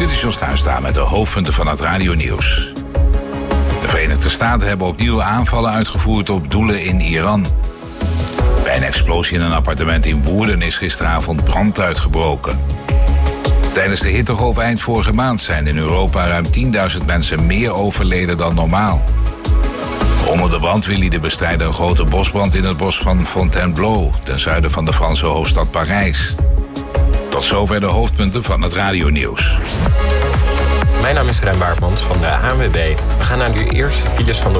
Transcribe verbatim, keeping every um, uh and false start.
Dit is Jos Tuinstra met de hoofdpunten van het radionieuws. De Verenigde Staten hebben opnieuw aanvallen uitgevoerd op doelen in Iran. Bij een explosie in een appartement in Woerden is gisteravond brand uitgebroken. Tijdens de hittegolf eind vorige maand zijn in Europa ruim tienduizend mensen meer overleden dan normaal. Onder de brandweerlieden bestrijden een grote bosbrand in het bos van Fontainebleau, ten zuiden van de Franse hoofdstad Parijs. Tot zover de hoofdpunten van het radionieuws. Mijn naam is Rijn Baartmans van de A N W B. We gaan naar de eerste files van de